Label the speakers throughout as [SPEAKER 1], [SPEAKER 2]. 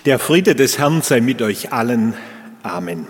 [SPEAKER 1] Der Friede des Herrn sei mit euch allen. Amen.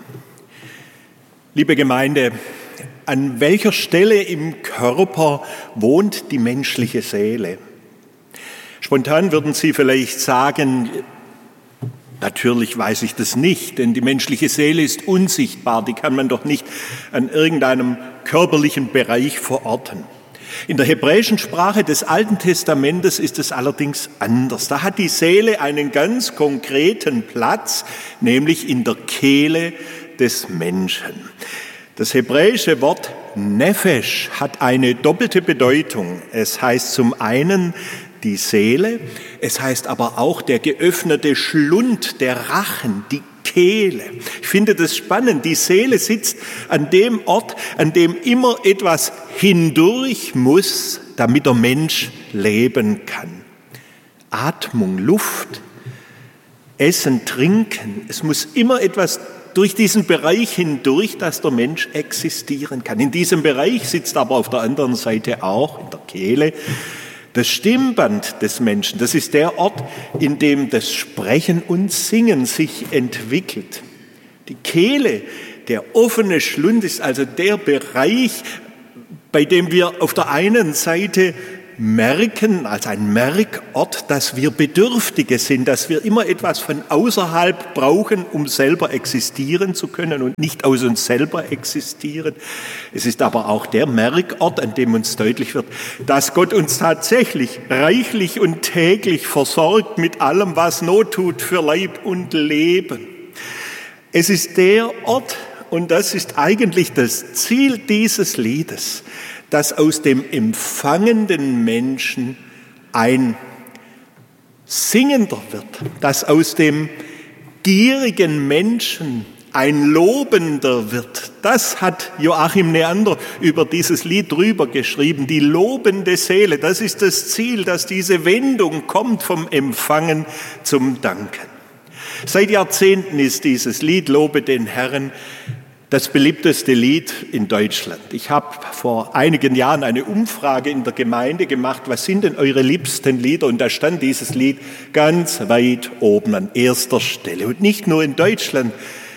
[SPEAKER 1] Liebe Gemeinde, an welcher Stelle im Körper wohnt die menschliche Seele? Spontan würden Sie vielleicht sagen, natürlich weiß ich das nicht, denn die menschliche Seele ist unsichtbar, die kann man doch nicht an irgendeinem körperlichen Bereich verorten. In der hebräischen Sprache des Alten Testamentes ist es allerdings anders. Da hat die Seele einen ganz konkreten Platz, nämlich in der Kehle des Menschen. Das hebräische Wort Nefesh hat eine doppelte Bedeutung. Es heißt zum einen die Seele, es heißt aber auch der geöffnete Schlund, der Rachen, die Kehle. Ich finde das spannend. Die Seele sitzt an dem Ort, an dem immer etwas hindurch muss, damit der Mensch leben kann. Atmung, Luft, Essen, Trinken. Es muss immer etwas durch diesen Bereich hindurch, dass der Mensch existieren kann. In diesem Bereich sitzt aber auf der anderen Seite auch, in der Kehle, das Stimmband des Menschen. Das ist der Ort, in dem das Sprechen und Singen sich entwickelt. Die Kehle, der offene Schlund ist also der Bereich, bei dem wir auf der einen Seite merken, als ein Merkort, dass wir Bedürftige sind, dass wir immer etwas von außerhalb brauchen, um selber existieren zu können und nicht aus uns selber existieren. Es ist aber auch der Merkort, an dem uns deutlich wird, dass Gott uns tatsächlich reichlich und täglich versorgt mit allem, was Not tut für Leib und Leben. Es ist der Ort, und das ist eigentlich das Ziel dieses Liedes, dass aus dem empfangenden Menschen ein Singender wird, dass aus dem gierigen Menschen ein Lobender wird. Das hat Joachim Neander über dieses Lied drüber geschrieben, die lobende Seele. Das ist das Ziel, dass diese Wendung kommt vom Empfangen zum Danken. Seit Jahrzehnten ist dieses Lied Lobe den Herrn das beliebteste Lied in Deutschland. Ich habe vor einigen Jahren eine Umfrage in der Gemeinde gemacht, was sind denn eure liebsten Lieder? Und da stand dieses Lied ganz weit oben an erster Stelle. Und nicht nur in Deutschland,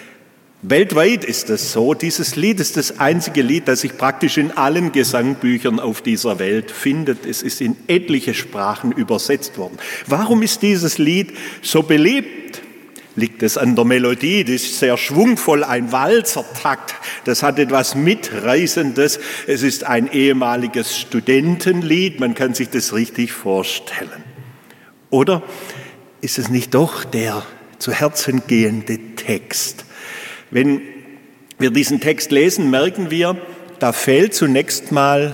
[SPEAKER 1] weltweit ist es so. Dieses Lied ist das einzige Lied, das sich praktisch in allen Gesangbüchern auf dieser Welt findet. Es ist in etliche Sprachen übersetzt worden. Warum ist dieses Lied so beliebt? Liegt es an der Melodie, die ist sehr schwungvoll, ein Walzertakt, das hat etwas Mitreißendes. Es ist ein ehemaliges Studentenlied, man kann sich das richtig vorstellen. Oder ist es nicht doch der zu Herzen gehende Text? Wenn wir diesen Text lesen, merken wir, da fehlt zunächst mal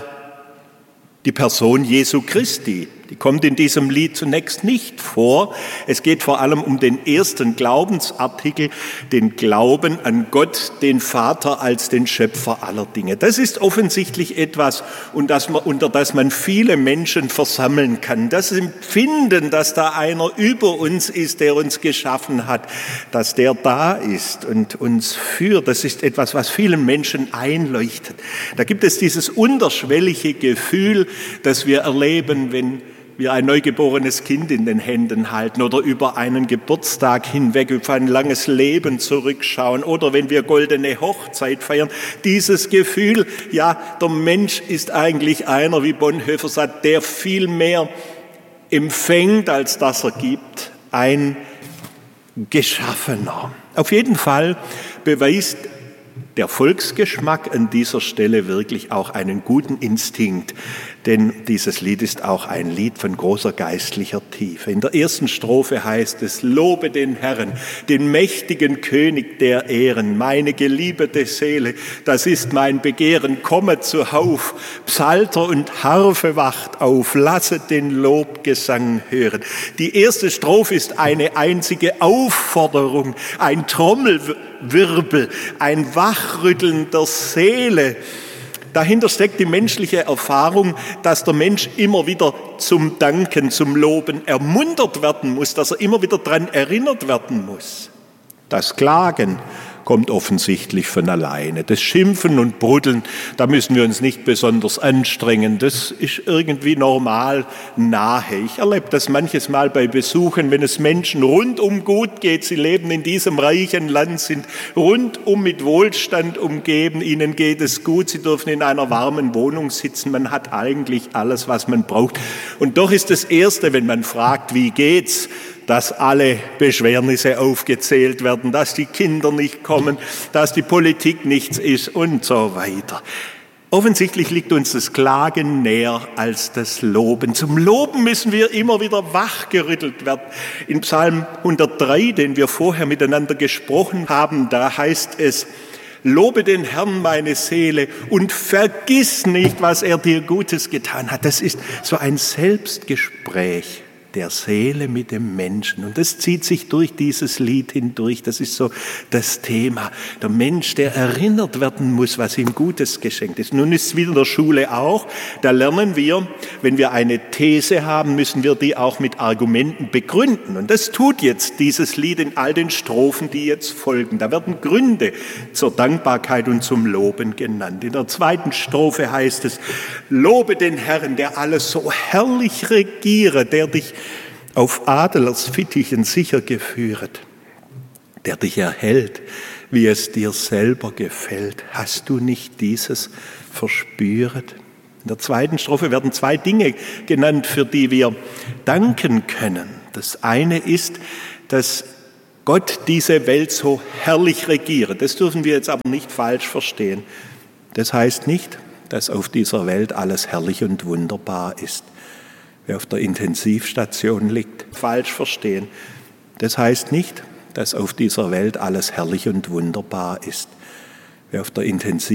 [SPEAKER 1] die Person Jesu Christi. Die kommt in diesem Lied zunächst nicht vor. Es geht vor allem um den ersten Glaubensartikel, den Glauben an Gott, den Vater als den Schöpfer aller Dinge. Das ist offensichtlich etwas, unter das man viele Menschen versammeln kann. Das Empfinden, dass da einer über uns ist, der uns geschaffen hat, dass der da ist und uns führt, das ist etwas, was vielen Menschen einleuchtet. Da gibt es dieses unterschwellige Gefühl, das wir erleben, wenn wir ein neugeborenes Kind in den Händen halten oder über einen Geburtstag hinweg, über ein langes Leben zurückschauen oder wenn wir goldene Hochzeit feiern. Dieses Gefühl, ja, der Mensch ist eigentlich einer, wie Bonhoeffer sagt, der viel mehr empfängt, als dass er gibt, ein Geschaffener. Auf jeden Fall beweist der Volksgeschmack an dieser Stelle wirklich auch einen guten Instinkt, denn dieses Lied ist auch ein Lied von großer geistlicher Tiefe. In der ersten Strophe heißt es: Lobe den Herrn, den mächtigen König der Ehren, meine geliebte Seele, das ist mein Begehren, komme zuhauf, Psalter und Harfe wacht auf, lasset den Lobgesang hören. Die erste Strophe ist eine einzige Aufforderung, ein Trommelwirbel, ein Wachrütteln der Seele. Dahinter steckt die menschliche Erfahrung, dass der Mensch immer wieder zum Danken, zum Loben ermuntert werden muss, dass er immer wieder daran erinnert werden muss. Das Klagen kommt offensichtlich von alleine. Das Schimpfen und Bruddeln, da müssen wir uns nicht besonders anstrengen. Das ist irgendwie normal nahe. Ich erlebe das manches Mal bei Besuchen, wenn es Menschen rundum gut geht. Sie leben in diesem reichen Land, sind rundum mit Wohlstand umgeben. Ihnen geht es gut. Sie dürfen in einer warmen Wohnung sitzen. Man hat eigentlich alles, was man braucht. Und doch ist das Erste, wenn man fragt, wie geht's, dass alle Beschwernisse aufgezählt werden, dass die Kinder nicht kommen, dass die Politik nichts ist und so weiter. Offensichtlich liegt uns das Klagen näher als das Loben. Zum Loben müssen wir immer wieder wachgerüttelt werden. In Psalm 103, den wir vorher miteinander gesprochen haben, da heißt es: Lobe den Herrn, meine Seele, und vergiss nicht, was er dir Gutes getan hat. Das ist so ein Selbstgespräch der Seele mit dem Menschen. Und das zieht sich durch dieses Lied hindurch. Das ist so das Thema. Der Mensch, der erinnert werden muss, was ihm Gutes geschenkt ist. Nun ist es wie in der Schule auch. Da lernen wir, wenn wir eine These haben, müssen wir die auch mit Argumenten begründen. Und das tut jetzt dieses Lied in all den Strophen, die jetzt folgen. Da werden Gründe zur Dankbarkeit und zum Loben genannt. In der zweiten Strophe heißt es: Lobe den Herrn, der alles so herrlich regiere, der dich auf Adlers Fittichen sicher geführet, der dich erhält, wie es dir selber gefällt. Hast du nicht dieses verspüret? In der zweiten Strophe werden zwei Dinge genannt, für die wir danken können. Das eine ist, dass Gott diese Welt so herrlich regiert. Das dürfen wir jetzt aber nicht falsch verstehen. Das heißt nicht, dass auf dieser Welt alles herrlich und wunderbar ist. Wer auf der Intensivstation liegt, falsch verstehen. Das heißt nicht, dass auf dieser Welt alles herrlich und wunderbar ist. Wer auf der